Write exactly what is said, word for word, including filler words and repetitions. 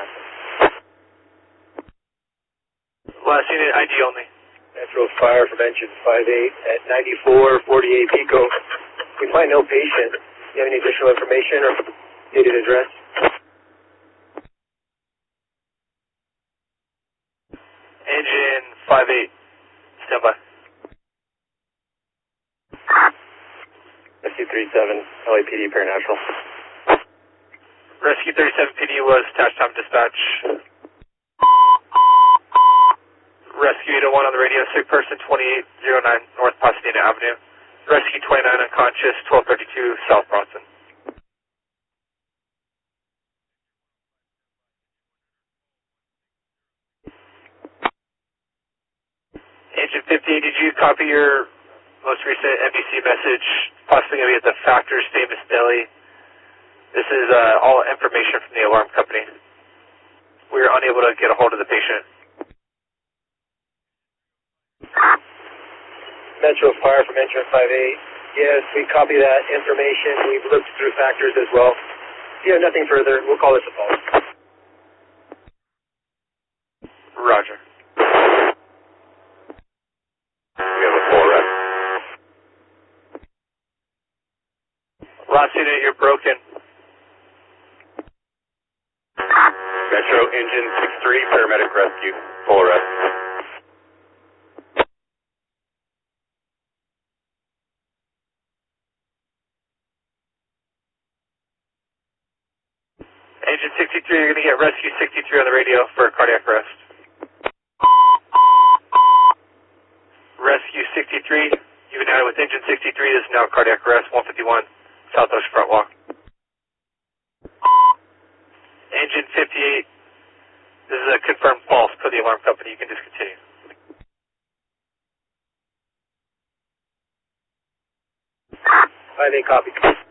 Last unit, I D only. Metro Fire from engine five eight at ninety-four forty-eight Pico. We find no patient. Do you have any additional information or dated address? Engine five eight, stand by. Rescue thirty-seven, L A P D Paranatural. Rescue thirty-seven P D was attached time dispatch. Rescue eight oh one on the radio, sick person twenty-eight oh nine North Pasadena Avenue. Rescue twenty-nine unconscious, twelve thirty-two South Bronson. Engine fifty-eight, did you copy your most recent N B C message? Possibly going to be at the Factors Famous Deli. This is uh, all information from the alarm company. We were unable to get a hold of the patient. Metro Fire from engine five eight. Yes, we copy that information. We've looked through Factors as well. If you have nothing further, we'll call this a pause. Roger. We have a full rep. Last unit, you're broken. Metro engine six three, paramedic rescue, full arrest. Engine sixty-three, you're going to get rescue sixty-three on the radio for cardiac arrest. Rescue sixty-three, you've been added with engine sixty-three, this is now cardiac arrest, one fifty-one, Southwest Front Walk. Engine fifty-eight, this is a confirmed pulse per the alarm company, you can discontinue. five eight copy.